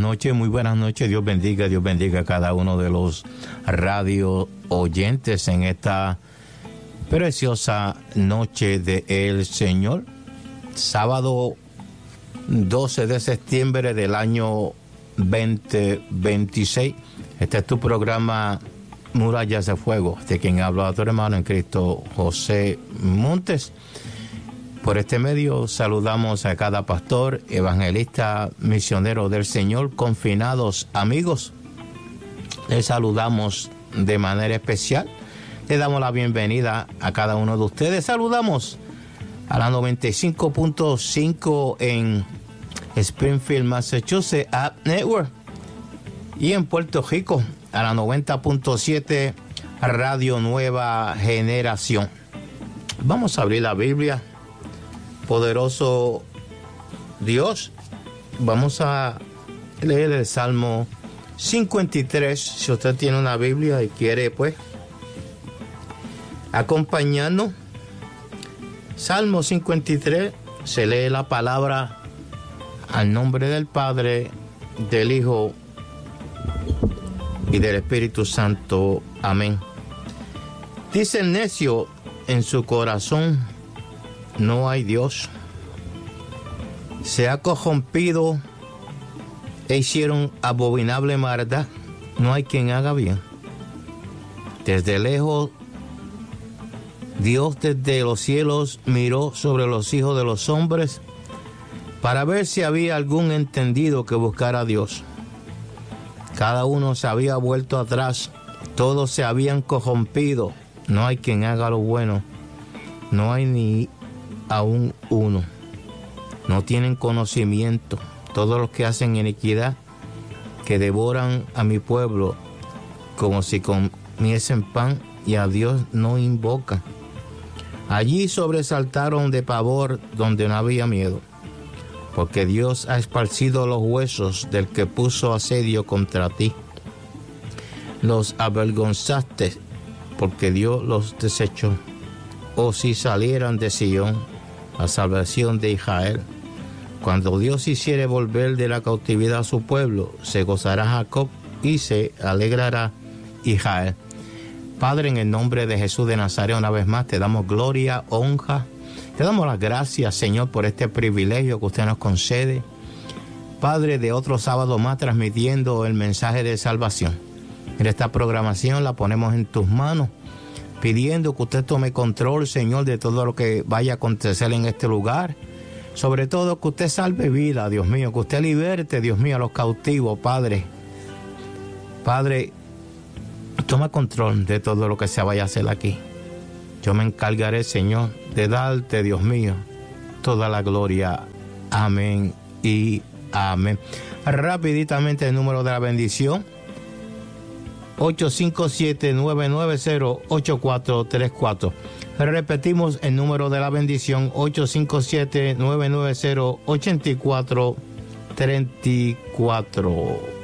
noches, muy buenas noches. Dios bendiga a cada uno de los radio oyentes en esta preciosa noche del Señor. Sábado 12 de septiembre del año 2026. Este es tu programa Murallas de Fuego, de quien habla a tu hermano en Cristo, José Montes. Por este medio saludamos a cada pastor, evangelista, misionero del Señor, confinados amigos. Les saludamos de manera especial. Le damos la bienvenida a cada uno de ustedes. Saludamos a la 95.5 en Springfield, Massachusetts, App Network. Y en Puerto Rico a la 90.7 Radio Nueva Generación. Vamos a abrir la Biblia. Poderoso Dios, vamos a leer el Salmo 53. Si usted tiene una Biblia y quiere, pues, acompañarnos. Salmo 53, se lee la palabra al nombre del Padre, del Hijo y del Espíritu Santo. Amén. Dice el necio en su corazón: no hay Dios. Se ha corrompido e hicieron abominable maldad. No hay quien haga bien. Desde lejos, Dios desde los cielos miró sobre los hijos de los hombres para ver si había algún entendido que buscara a Dios. Cada uno se había vuelto atrás. Todos se habían corrompido. No hay quien haga lo bueno. No hay ni aún uno. No tienen conocimiento. Todos los que hacen iniquidad, que devoran a mi pueblo como si comiesen pan, y a Dios no invocan. Allí sobresaltaron de pavor donde no había miedo, porque Dios ha esparcido los huesos del que puso asedio contra ti. Los avergonzaste porque Dios los desechó. O si salieran de Sión, la salvación de Israel. Cuando Dios hiciere volver de la cautividad a su pueblo, se gozará Jacob y se alegrará Israel. Padre, en el nombre de Jesús de Nazaret, una vez más te damos gloria, honra. Te damos las gracias, Señor, por este privilegio que usted nos concede. Padre, de otro sábado más transmitiendo el mensaje de salvación. En esta programación la ponemos en tus manos, pidiendo que usted tome control, Señor, de todo lo que vaya a acontecer en este lugar. Sobre todo, que usted salve vida, Dios mío, que usted liberte, Dios mío, a los cautivos, Padre. Padre, toma control de todo lo que se vaya a hacer aquí. Yo me encargaré, Señor, de darte, Dios mío, toda la gloria. Amén y amén. Rapiditamente el número de la bendición: 857-990-8434. Repetimos el número de la bendición: 857-990-8434.